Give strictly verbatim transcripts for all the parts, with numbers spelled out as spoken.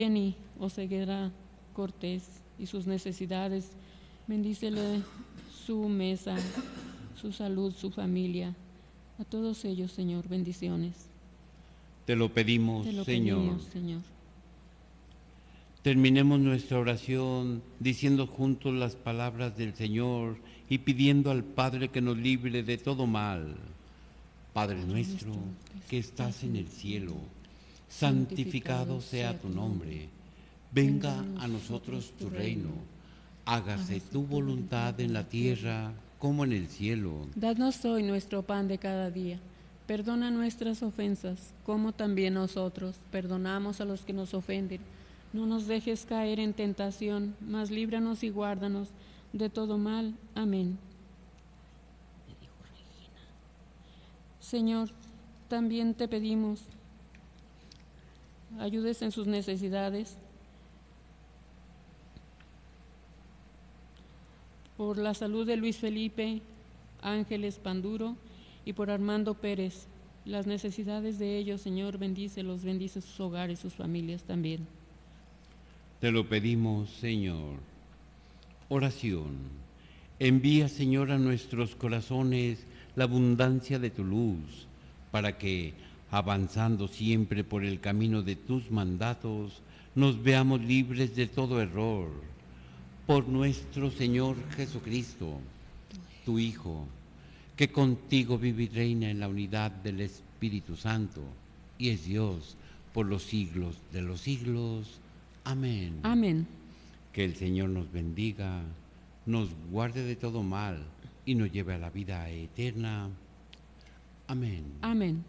Jenny Oseguera Cortés y sus necesidades. Bendícele su mesa, su salud, su familia. A todos ellos, Señor, bendiciones. Te lo pedimos, Te lo Señor. pedimos, Señor. Terminemos nuestra oración diciendo juntos las palabras del Señor y pidiendo al Padre que nos libre de todo mal. Padre nuestro, que estás en el cielo, santificado sea tu nombre. Venga a nosotros tu reino. Hágase tu voluntad en la tierra como en el cielo. Danos hoy nuestro pan de cada día. Perdona nuestras ofensas, como también nosotros perdonamos a los que nos ofenden. No nos dejes caer en tentación, mas líbranos y guárdanos de todo mal. Amén. Señor, también te pedimos, ayudes en sus necesidades, por la salud de Luis Felipe Ángeles Panduro y por Armando Pérez, las necesidades de ellos, Señor, bendícelos, bendice sus hogares, sus familias también. Te lo pedimos, Señor. Oración. Envía, Señor, a nuestros corazones la abundancia de tu luz, para que, avanzando siempre por el camino de tus mandatos, nos veamos libres de todo error. Por nuestro Señor Jesucristo, tu Hijo, que contigo vive y reina en la unidad del Espíritu Santo, y es Dios por los siglos de los siglos. Amén. Amén. Que el Señor nos bendiga, nos guarde de todo mal y nos lleve a la vida eterna. Amén. Amén.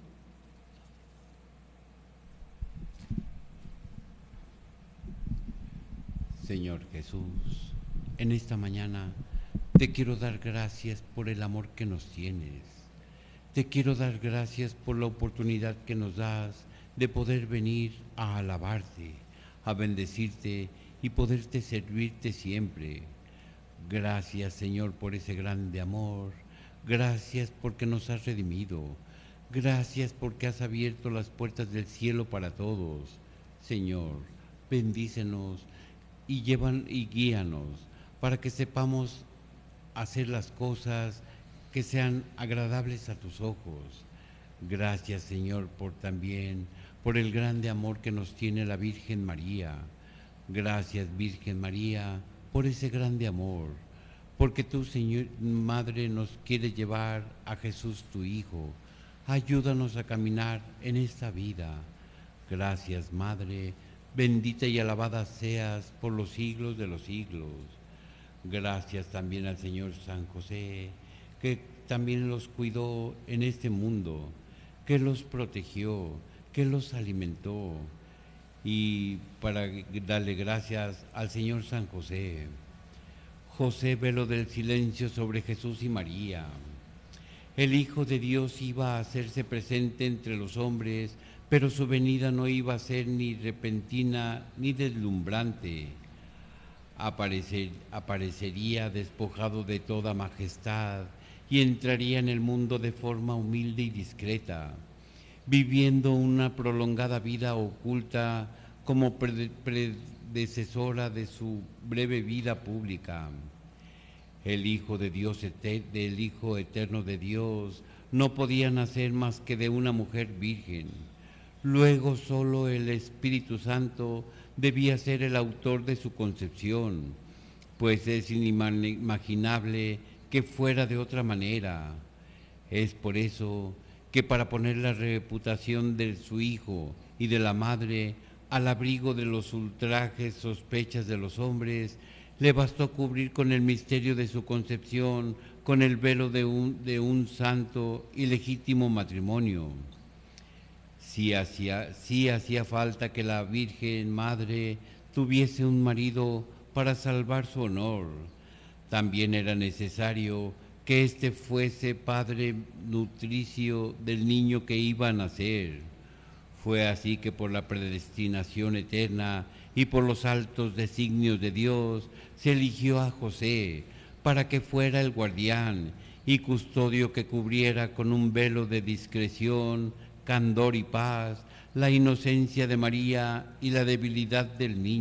Señor Jesús, en esta mañana te quiero dar gracias por el amor que nos tienes. Te quiero dar gracias por la oportunidad que nos das de poder venir a alabarte, a bendecirte y poderte servirte siempre. Gracias, Señor, por ese grande amor. Gracias porque nos has redimido. Gracias porque has abierto las puertas del cielo para todos. Señor, bendícenos y llevan y guíanos para que sepamos hacer las cosas que sean agradables a tus ojos. Gracias, Señor, por también por el grande amor que nos tiene la Virgen María. Gracias, Virgen María, por ese grande amor, porque tú, Señor, Madre, nos quieres llevar a Jesús, tu Hijo. Ayúdanos a caminar en esta vida. Gracias, Madre, bendita y alabada seas por los siglos de los siglos. Gracias también al Señor San José, que también los cuidó en este mundo, que los protegió, que los alimentó. Y para darle gracias al Señor San José. José, velo del silencio sobre Jesús y María. El Hijo de Dios iba a hacerse presente entre los hombres, pero su venida no iba a ser ni repentina ni deslumbrante. Aparecer, aparecería despojado de toda majestad y entraría en el mundo de forma humilde y discreta, viviendo una prolongada vida oculta como predecesora de su breve vida pública. El Hijo de Dios, del Hijo eterno de Dios, no podía nacer más que de una mujer virgen. Luego solo el Espíritu Santo debía ser el autor de su concepción, pues es inimaginable que fuera de otra manera. Es por eso que para poner la reputación de su hijo y de la madre al abrigo de los ultrajes, sospechas de los hombres, le bastó cubrir con el misterio de su concepción, con el velo de un, de un santo y legítimo matrimonio. Sí hacía, sí hacía falta que la Virgen Madre tuviese un marido para salvar su honor. También era necesario que éste fuese padre nutricio del niño que iba a nacer. Fue así que por la predestinación eterna y por los altos designios de Dios se eligió a José para que fuera el guardián y custodio que cubriera con un velo de discreción, candor y paz la inocencia de María y la debilidad del niño.